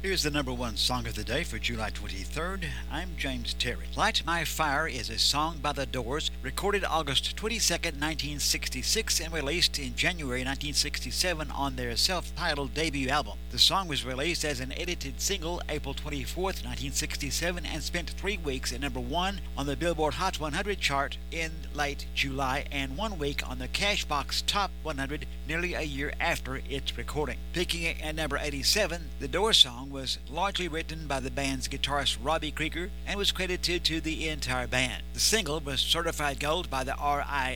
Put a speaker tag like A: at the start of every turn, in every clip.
A: Here's the number one song of the day for July 23rd. I'm James Terry. Light My Fire is a song by The Doors, recorded August 22nd, 1966, and released in January 1967 on their self-titled debut album. The song was released as an edited single April 24th, 1967, and spent 3 weeks at number one on the Billboard Hot 100 chart in late July and 1 week on the Cashbox Top 100 nearly a year after its recording. Peaking at number 87, the Doors song was largely written by the band's guitarist Robbie Krieger and was credited to the entire band. The single was certified gold by the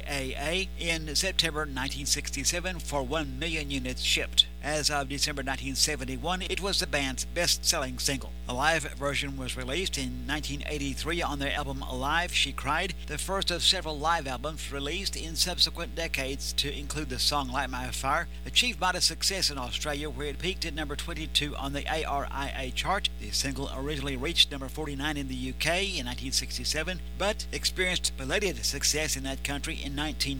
A: RIAA in September 1967 for 1 million units shipped. As of December 1971, it was the band's best-selling single. A live version was released in 1983 on their album Alive, She Cried, the first of several live albums released in subsequent decades to include the song Light My Fire, achieved modest success in Australia where it peaked at number 22 on the ARIA chart. The single originally reached number 49 in the UK in 1967, but experienced belated success in that country in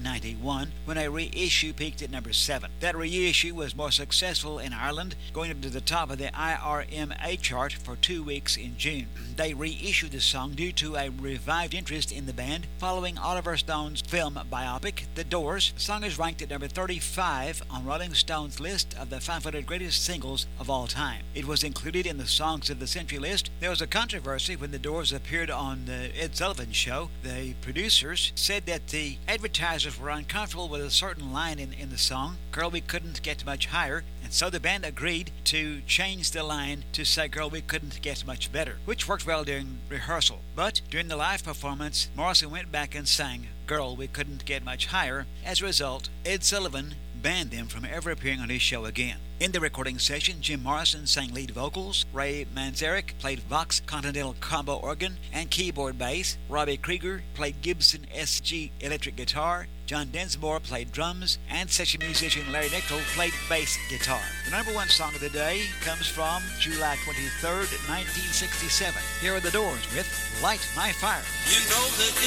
A: 1991 when a reissue peaked at number 7. That reissue was more successful in Ireland, going up to the top of the IRMA chart for 2 weeks in June. They reissued the song due to a revived interest in the band following Oliver Stone's film biopic, The Doors. The song is ranked at number 35 on Rolling Stone's list of the 500 greatest singles of all time. It was included in the Songs of the Century list. There was a controversy when The Doors appeared on the Ed Sullivan Show. The producers said that the advertisers were uncomfortable with a certain line in the song, Girl, We Couldn't Get Much Higher, and so the band agreed to change the line to say Girl, We Couldn't Get Much Better, which worked well during rehearsal. But during the live performance, Morrison went back and sang Girl, We Couldn't Get Much Higher. As a result, Ed Sullivan banned them from ever appearing on his show again. In the recording session, Jim Morrison sang lead vocals, Ray Manzarek played Vox Continental combo organ and keyboard bass, Robbie Krieger played Gibson SG electric guitar, John Densmore played drums, and session musician Larry Nichol played bass guitar. The number one song of the day comes from July 23rd, 1967. Here are The Doors with Light My Fire.
B: You know that